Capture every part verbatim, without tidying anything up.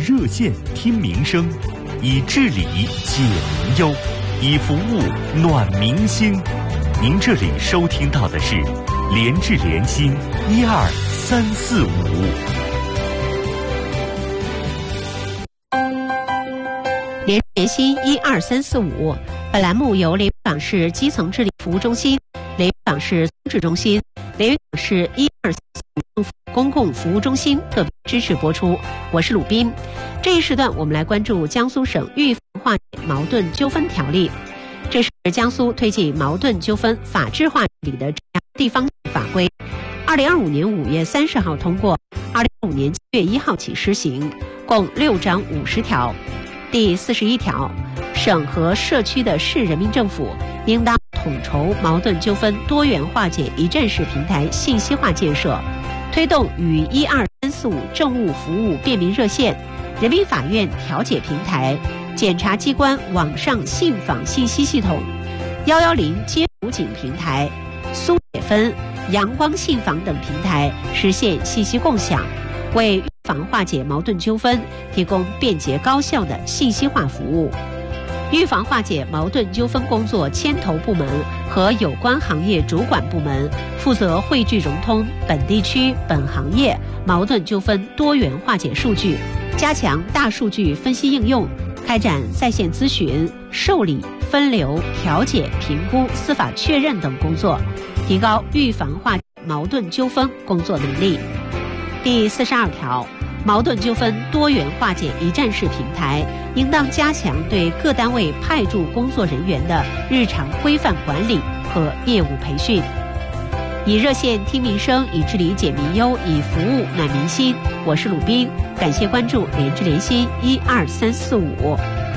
热线听民生，以治理解民忧，以服务暖民心。您这里收听到的是联治联心一二三四五。 联治联心一二三四五，本栏目由连云港市基层治理服务中心、连云港市松治中心、连云港市一二三四五政府公共服务中心特别支持播出。我是鲁斌。这一时段我们来关注江苏省预防化解矛盾纠纷条例。这是江苏推进矛盾纠纷法制化治理的地方法规，二零二五年五月三十号通过，二零二五年七月一号起施行，共六章五十条。第四十一条，省和社区的市人民政府应当统筹矛盾纠纷多元化解一站式平台信息化建设，推动与一二三四五政务服务便民热线、人民法院调解平台、检察机关网上信访信息系统、一一零接辅警平台、苏解分、阳光信访等平台实现信息共享，为预防化解矛盾纠纷提供便捷高效的信息化服务。预防化解矛盾纠纷工作牵头部门和有关行业主管部门负责汇聚融通本地区本行业矛盾纠纷多元化解数据，加强大数据分析应用，开展在线咨询、受理、分流、调解、评估、司法确认等工作，提高预防化解矛盾纠纷工作能力。第四十二条，矛盾纠纷多元化解一站式平台应当加强对各单位派驻工作人员的日常规范管理和业务培训。以热线听民生，以治理解民忧，以服务暖民心。我是鲁斌，感谢关注联治联心一二三四五。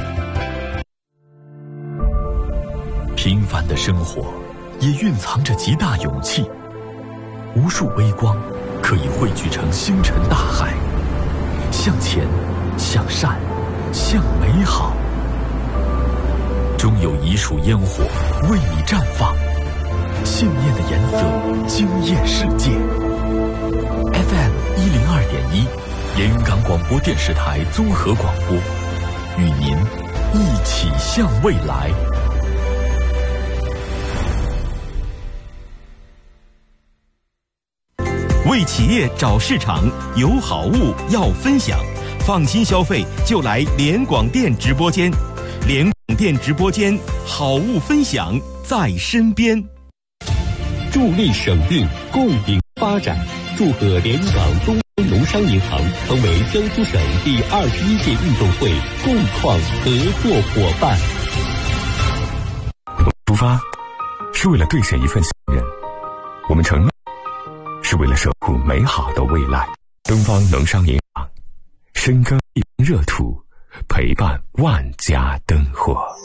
平凡的生活也蕴藏着极大勇气，无数微光可以汇聚成星辰大海，向前，向善，向美好。终有一束烟火为你绽放，信念的颜色惊艳世界。F M 一零二点一，连云港广播电视台综合广播，与您一起向未来。为企业找市场，有好物要分享，放心消费就来联广电直播间。联广电直播间，好物分享在身边。 助力省运，共赢发展。祝贺连云港东方农商银行成为江苏省第二十一届运动会共创合作伙伴。 出发是为了兑现一份信任，我们承诺是为了守护美好的未来。东方农商银行深耕一方热土，陪伴万家灯火。